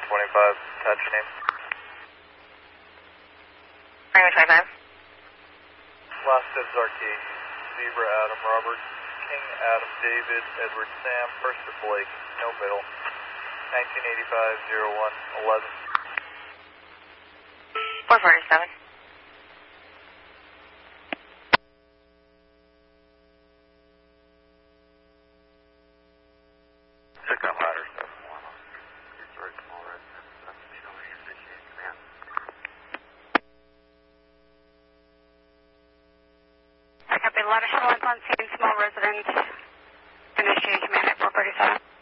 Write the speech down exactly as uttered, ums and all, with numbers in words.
twenty-five, attach your name. Rango twenty-five. Last dibs Arcade, Zebra Adam Robert, King Adam David, Edward Sam, Mercer Blake, no middle, nineteen eighty-five, oh one, eleven. four forty-seven. Check that ladder, seven one. It's very small residence. That's the show we initiate command. I copy the ladder shuttle on scene, small residence. Initiate command at four forty-seven.